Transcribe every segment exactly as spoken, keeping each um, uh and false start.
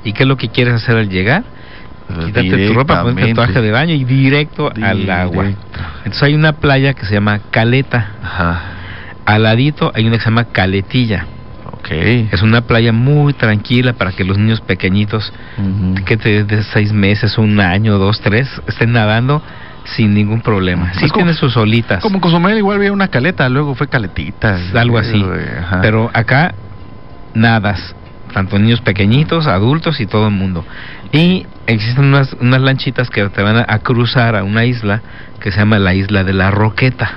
¿Y qué es lo que quieres hacer al llegar? Quítate tu ropa, ponte el traje de baño y directo, directo al agua. Entonces hay una playa que se llama Caleta. Ajá. Al ladito hay una que se llama Caletilla. Okay. Es una playa muy tranquila para que los niños pequeñitos, uh-huh. que te de seis meses, un año, dos, tres, estén nadando sin ningún problema. Sí, tiene sus olitas. Como en Cozumel igual había una caleta, luego fue Caletita. Algo así. Ajá. Pero acá nadas, tanto niños pequeñitos, adultos y todo el mundo. Y existen unas, unas lanchitas que te van a, a cruzar a una isla que se llama la Isla de la Roqueta.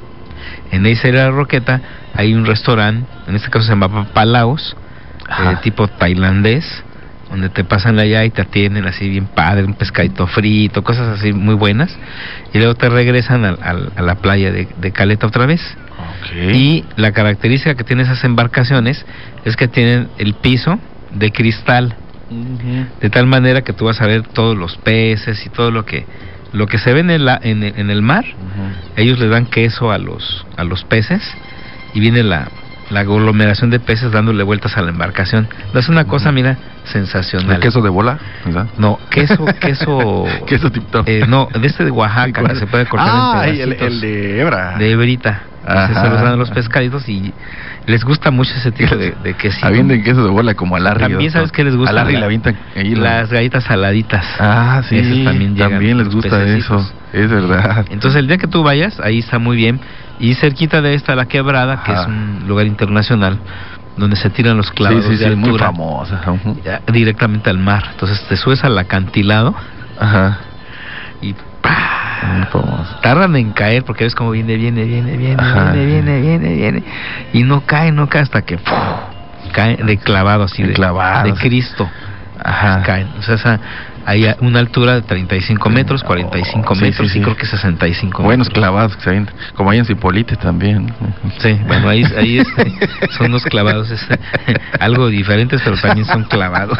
En esa isla de la Roqueta hay un restaurante, en este caso se llama Palaos, eh, tipo tailandés, donde te pasan allá y te atienden así bien padre, un pescadito frito, cosas así muy buenas, y luego te regresan a, a, a la playa de, de Caleta otra vez. Okay. Y la característica que tienen esas embarcaciones es que tienen el piso de cristal, uh-huh. de tal manera que tú vas a ver todos los peces y todo lo que lo que se ve en el, en el, en el mar. Uh-huh. Ellos les dan queso a los a los peces y viene la, la aglomeración de peces dándole vueltas a la embarcación. Es una cosa, uh-huh. mira, sensacional. ¿El queso de bola? ¿Verdad? No, queso, queso... queso tip-top. Eh, no, de este de Oaxaca, que se puede cortar ah, en pedacitos. el, el de hebra. De hebrita. Se los dan a los pescaditos y les gusta mucho ese tipo de, de quesito. Avientan queso de bola como a Larry. También sabes que les gusta. A Larry la, la avientan ahí la... las galletas saladitas. Ah, sí. Esas también llegan. También les gusta pececitos. Eso. Es verdad. Entonces el día que tú vayas, ahí está muy bien. Y cerquita de esta, La Quebrada, Ajá. que es un lugar internacional donde se tiran los clavados sí, sí, de sí, altura. Muy famosa. Uh-huh. Directamente al mar. Entonces te subes al acantilado. Ajá. Y ¡pah! Tardan en caer porque ves como viene, viene, viene, viene, Ajá. viene, viene, viene, viene. Y no cae, no cae hasta que ¡puf! Cae de clavado así, de, de, de Cristo. Ajá. Caen. O sea, esa, hay una altura de treinta y cinco metros, cuarenta y cinco sí, metros sí, sí. y creo que sesenta y cinco Buenos metros. clavados que se ven, como hay en Cipolite también. Sí, bueno, ahí, ahí es, son los clavados, es algo diferentes, pero también son clavados.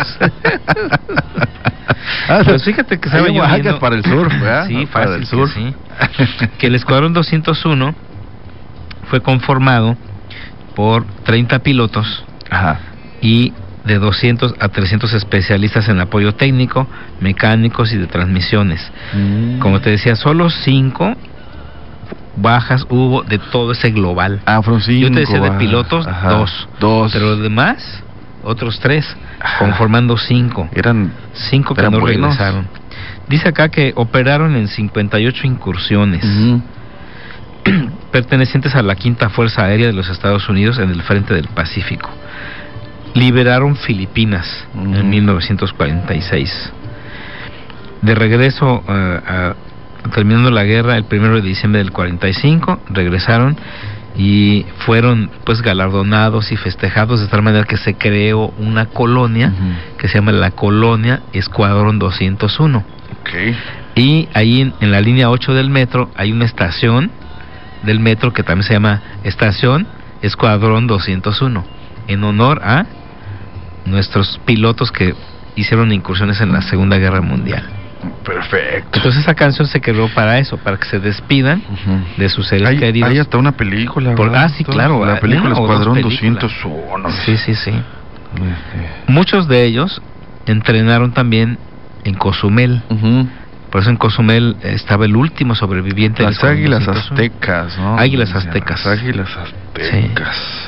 Ah, pues fíjate que estaba yo viendo... para el sur, ¿verdad? Sí, para fácil el sur. Que, sí. que el Escuadrón doscientos uno fue conformado por treinta pilotos. Ajá. Y de doscientos a trescientos especialistas en apoyo técnico, mecánicos y de transmisiones. Mm. Como te decía, solo cinco bajas hubo de todo ese global. Ah, fueron cinco. Yo te decía de pilotos, Ajá. dos. Dos. Pero los demás, otros tres, Ajá. conformando cinco. Eran cinco que eran no buenos. regresaron. Dice acá que operaron en cincuenta y ocho incursiones. Uh-huh. pertenecientes a la Quinta Fuerza Aérea de los Estados Unidos en el frente del Pacífico. Liberaron Filipinas uh-huh. en mil novecientos cuarenta y seis. De regreso, uh, uh, terminando la guerra, el primero de diciembre del cuarenta y cinco, regresaron y fueron pues galardonados y festejados de tal manera que se creó una colonia uh-huh. que se llama la Colonia Escuadrón doscientos uno. Okay. Y ahí en, en la línea ocho del metro hay una estación del metro que también se llama Estación Escuadrón doscientos uno, en honor a nuestros pilotos que hicieron incursiones en la Segunda Guerra Mundial. Perfecto. Entonces esa canción se creó para eso, para que se despidan uh-huh. de sus seres hay, queridos. Hay hasta una película. Por, ah, sí, claro. La película Escuadrón doscientos uno. Sí, sí, sí. Uh-huh. Muchos de ellos entrenaron también en Cozumel. Uh-huh. Por eso en Cozumel estaba el último sobreviviente. Las águilas aztecas, ¿no? Águilas aztecas. Las águilas aztecas. Sí.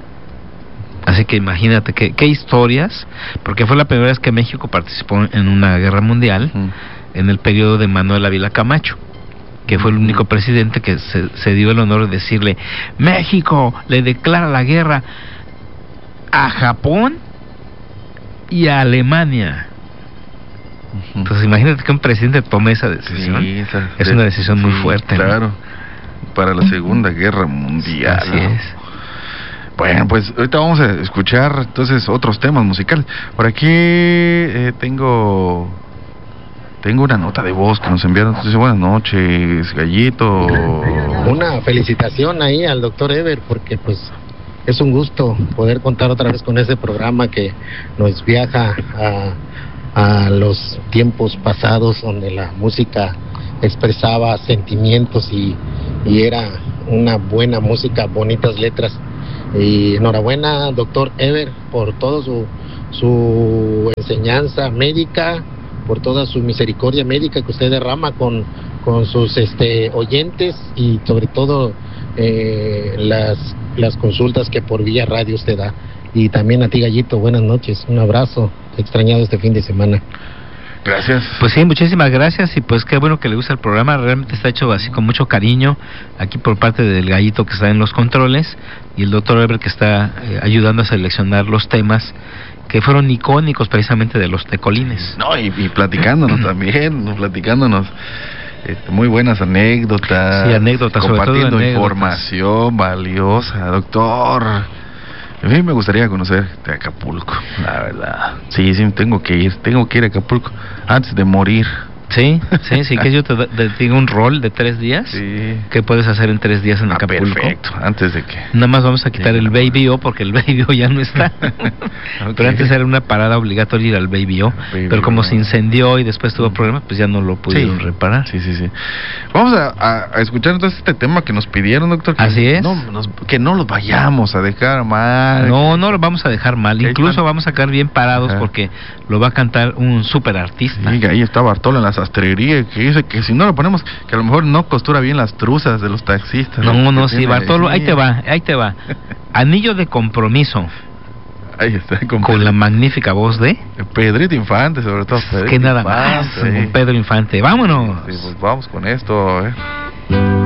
Así que imagínate qué, qué historias, porque fue la primera vez que México participó en una guerra mundial, uh-huh. en el periodo de Manuel Ávila Camacho, que fue el único presidente que se, se dio el honor de decirle: México le declara la guerra a Japón y a Alemania. Uh-huh. Entonces imagínate que un presidente tome esa decisión. Sí, esa, es una decisión sí, muy fuerte. Claro, ¿no? Para la Segunda Guerra Mundial. Así es. Bueno, pues ahorita vamos a escuchar entonces otros temas musicales. Por aquí eh, tengo tengo una nota de voz que nos enviaron. Entonces, buenas noches, Gallito. Una felicitación ahí al doctor Ever, porque pues es un gusto poder contar otra vez con ese programa que nos viaja a, a los tiempos pasados, donde la música expresaba sentimientos y, y era una buena música, bonitas letras. Y enhorabuena, doctor Ever, por todo su, su enseñanza médica, por toda su misericordia médica que usted derrama con, con sus este, oyentes y sobre todo eh, las, las consultas que por vía radio usted da. Y también a ti, Gallito, buenas noches, un abrazo, extrañado este fin de semana. Gracias. Pues sí, muchísimas gracias y pues qué bueno que le gusta el programa, realmente está hecho así con mucho cariño aquí por parte del Gallito que está en los controles y el doctor Eber que está eh, ayudando a seleccionar los temas que fueron icónicos precisamente de los tecolines. No, y, y platicándonos también, no, platicándonos este, muy buenas anécdotas. Sí, anécdotas, compartiendo sobre todo anécdotas. Información valiosa, doctor. A mí me gustaría conocer de Acapulco, la verdad. Sí, sí, tengo que ir, tengo que ir a Acapulco antes de morir. Sí, sí, sí, que yo te, te digo un rol de tres días. Sí. ¿Qué puedes hacer en tres días en Ah, Acapulco? perfecto, antes de que... Nada más vamos a quitar el Baby O porque el Baby O ya no está. Okay. Pero antes era una parada obligatoria ir al Baby O. Baby pero como O. se incendió y después tuvo problemas, pues ya no lo pudieron Sí. reparar. Sí, sí, sí. Vamos a, a, a escuchar entonces este tema que nos pidieron, doctor. Que Así es. No, nos, que no los vayamos a dejar mal. No, no lo vamos a dejar mal. Que Incluso están- vamos a quedar bien parados Ajá. porque lo va a cantar un super artista. Sí, que ahí está Bartolo en la sastrería, que dice que si no lo ponemos, que a lo mejor no costura bien las truzas de los taxistas. No, no, Que sí, tiene- Bartolo, ahí sí. te va, ahí te va. Anillo de compromiso Ahí está, con, con la magnífica voz de... Pedrito Infante, sobre todo. Pedrito Que nada Infante, más, sí. con Pedro Infante. ¡Vámonos! Sí, pues vamos con esto, eh.